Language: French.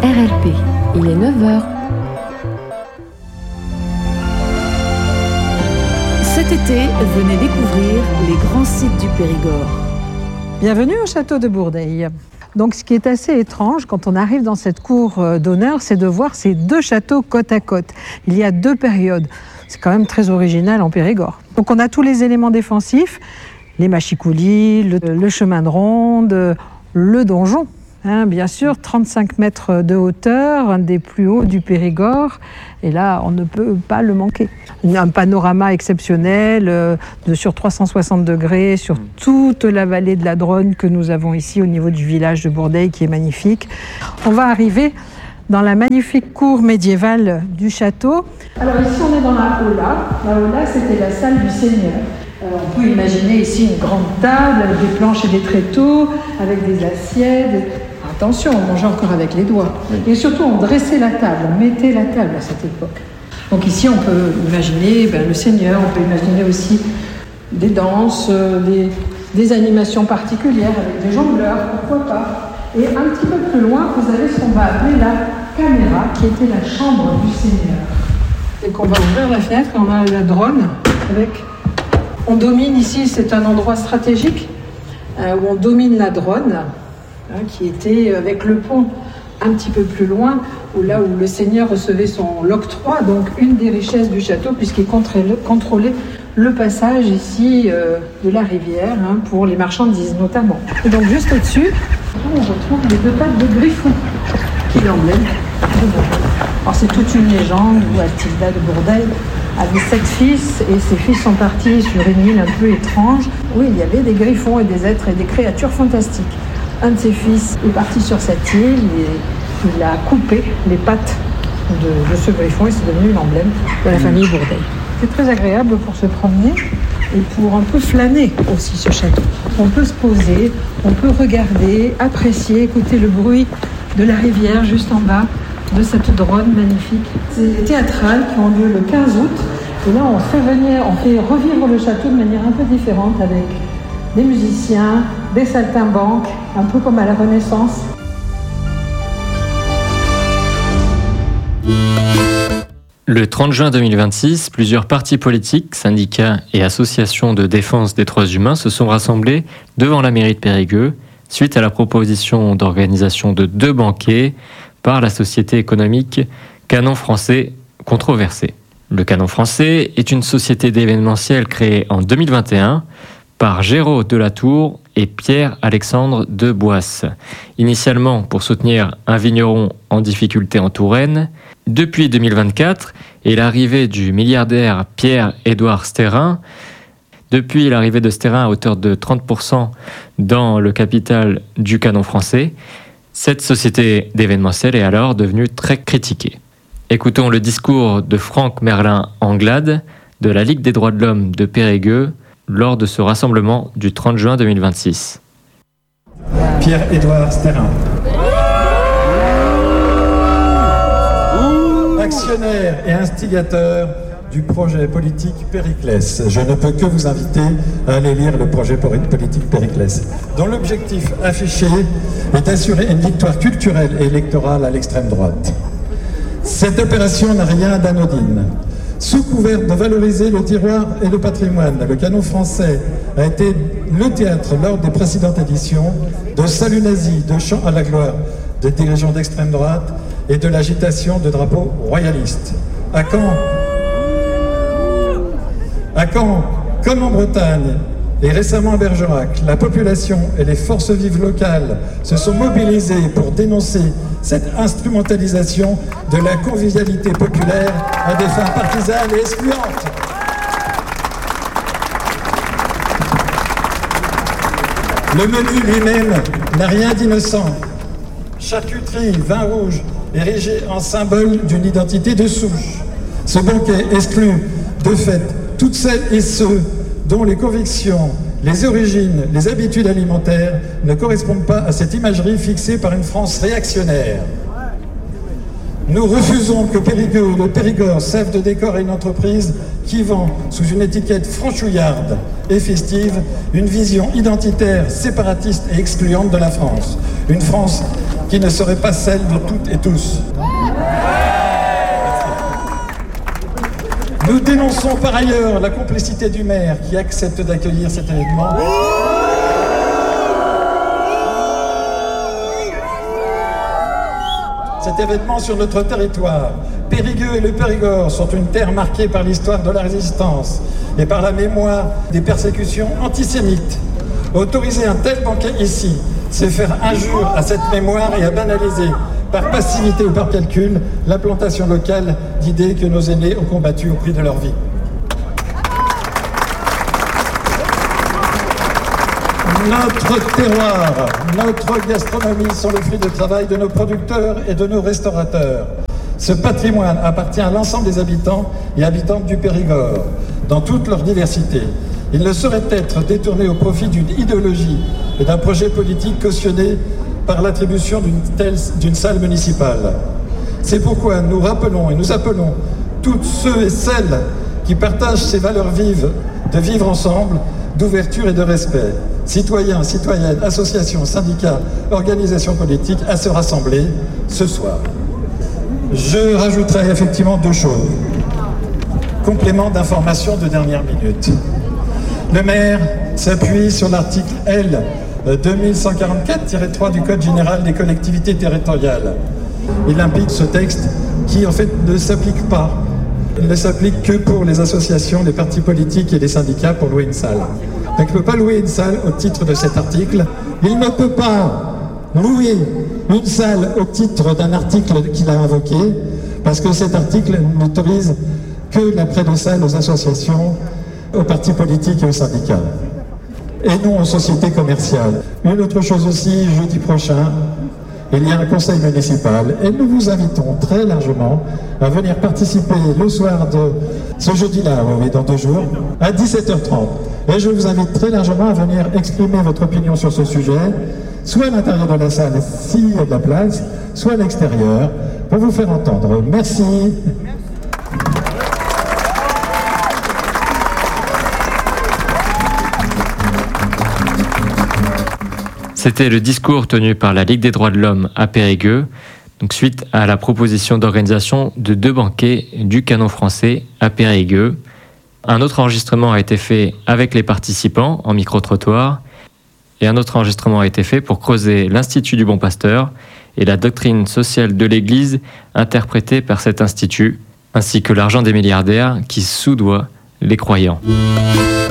RLP, il est 9h. Cet été, venez découvrir les grands sites du Périgord. Bienvenue au château de Bourdeil. Donc ce qui est assez étrange quand on arrive dans cette cour d'honneur, c'est de voir ces deux châteaux côte à côte. Il y a deux périodes. C'est quand même très original en Périgord. Donc on a tous les éléments défensifs, les mâchicoulis, le chemin de ronde, le donjon. Bien sûr, 35 mètres de hauteur, un des plus hauts du Périgord. Et là, on ne peut pas le manquer. Un panorama exceptionnel sur 360 degrés sur toute la vallée de la Dronne que nous avons ici au niveau du village de Bourdeil qui est magnifique. On va arriver dans la magnifique cour médiévale du château. Alors ici, on est dans la Aula. La Aula, c'était la salle du Seigneur. On peut imaginer ici une grande table avec des planches et des tréteaux, avec des assiettes. Attention, on mangeait encore avec les doigts. Et surtout, on dressait la table, on mettait la table à cette époque. Donc ici, on peut imaginer le Seigneur, on peut imaginer aussi des danses, des animations particulières avec des jongleurs, pourquoi pas. Et un petit peu plus loin, vous avez ce qu'on va appeler la caméra, qui était la chambre du Seigneur. Et qu'on va ouvrir la fenêtre, et on a la Dronne avec... On domine ici, c'est un endroit stratégique où on domine la Dronne, qui était avec le pont un petit peu plus loin, là où le Seigneur recevait son octroi, donc une des richesses du château, puisqu'il contrôlait le passage ici de la rivière pour les marchandises notamment. Et donc juste au-dessus, on retrouve les deux pattes de Griffon, qui est l'emblème de Bourdeil. Alors c'est toute une légende où Athilda de Bourdeil avait 7 fils et ses fils sont partis sur une île un peu étrange où il y avait des griffons et des êtres et des créatures fantastiques. Un de ses fils est parti sur cette île et il a coupé les pattes de ce griffon et c'est devenu l'emblème de la famille Bourdeil. C'est très agréable pour se promener et pour un peu flâner aussi ce château. On peut se poser, on peut regarder, apprécier, écouter le bruit de la rivière juste en bas de cette Dronne magnifique. C'est des théâtrales qui ont lieu le 15 août et là on fait revivre le château de manière un peu différente avec des musiciens, des saltimbanques, un peu comme à la Renaissance. Le 30 juin 2026, plusieurs partis politiques, syndicats et associations de défense des droits humains se sont rassemblés devant la mairie de Périgueux suite à la proposition d'organisation de 2 banquets par la société économique Canon Français controversée. Le Canon Français est une société d'événementiel créée en 2021 par Géraud de la Tour et Pierre-Alexandre de Boisse, initialement pour soutenir un vigneron en difficulté en Touraine. Depuis 2024 et l'arrivée du milliardaire Pierre-Édouard Stérin, depuis l'arrivée de Stérin à hauteur de 30% dans le capital du Canon Français, cette société d'événementiel est alors devenue très critiquée. Écoutons le discours de Franck Merlin-Anglade de la Ligue des droits de l'homme de Périgueux lors de ce rassemblement du 30 juin 2026. Pierre-Édouard Stérin. Actionnaire et instigateur du projet politique Périclès. Je ne peux que vous inviter à aller lire le projet politique Périclès, dont l'objectif affiché est d'assurer une victoire culturelle et électorale à l'extrême droite. Cette opération n'a rien d'anodine. Sous couvert de valoriser le terroir et le patrimoine, le Canon Français a été le théâtre lors des précédentes éditions de saluts nazis, de chants à la gloire des dirigeants d'extrême droite et de l'agitation de drapeaux royalistes. À Caen, comme en Bretagne et récemment à Bergerac, la population et les forces vives locales se sont mobilisées pour dénoncer cette instrumentalisation de la convivialité populaire à des fins partisanes et excluantes. Le menu lui-même n'a rien d'innocent. Charcuterie, vin rouge, érigé en symbole d'une identité de souche. Ce banquet exclut, de fait, toutes celles et ceux dont les convictions, les origines, les habitudes alimentaires ne correspondent pas à cette imagerie fixée par une France réactionnaire. Nous refusons que Périgueux ou le Périgord servent de décor à une entreprise qui vend, sous une étiquette franchouillarde et festive, une vision identitaire, séparatiste et excluante de la France. Une France qui ne serait pas celle de toutes et tous. Nous dénonçons par ailleurs la complicité du maire qui accepte d'accueillir cet événement. Cet événement sur notre territoire. Périgueux et le Périgord sont une terre marquée par l'histoire de la résistance et par la mémoire des persécutions antisémites. Autoriser un tel banquet ici, c'est faire injure à cette mémoire et à banaliser, par passivité ou par calcul, l'implantation locale d'idées que nos aînés ont combattues au prix de leur vie. Notre terroir, notre gastronomie sont le fruit du travail de nos producteurs et de nos restaurateurs. Ce patrimoine appartient à l'ensemble des habitants et habitantes du Périgord, dans toute leur diversité. Il ne saurait être détourné au profit d'une idéologie et d'un projet politique cautionné par l'attribution d'une salle municipale. C'est pourquoi nous rappelons et nous appelons tous ceux et celles qui partagent ces valeurs vives de vivre ensemble, d'ouverture et de respect. Citoyens, citoyennes, associations, syndicats, organisations politiques à se rassembler ce soir. Je rajouterai effectivement 2 choses. Complément d'information de dernière minute. Le maire s'appuie sur l'article L 2144-3 du Code général des collectivités territoriales. Il implique ce texte qui en fait ne s'applique pas. Il ne s'applique que pour les associations, les partis politiques et les syndicats pour louer une salle. Donc il ne peut pas louer une salle au titre de cet article. Il ne peut pas louer une salle au titre d'un article qu'il a invoqué, parce que cet article n'autorise que l'après de salle aux associations, aux partis politiques et aux syndicats, et non aux sociétés commerciales. Une autre chose aussi, jeudi prochain, il y a un conseil municipal et nous vous invitons très largement à venir participer le soir de ce jeudi-là, oui, dans 2 jours, à 17h30. Et je vous invite très largement à venir exprimer votre opinion sur ce sujet, soit à l'intérieur de la salle s'il y a de la place, soit à l'extérieur, pour vous faire entendre. Merci. C'était le discours tenu par la Ligue des droits de l'homme à Périgueux, donc suite à la proposition d'organisation de 2 banquets du Canon français à Périgueux. Un autre enregistrement a été fait avec les participants en micro-trottoir et un autre enregistrement a été fait pour creuser l'Institut du Bon Pasteur et la doctrine sociale de l'Église interprétée par cet institut, ainsi que l'argent des milliardaires qui soudoie les croyants.